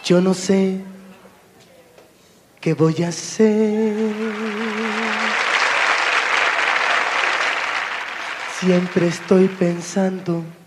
Yo no sé qué voy a hacer. Siempre estoy pensando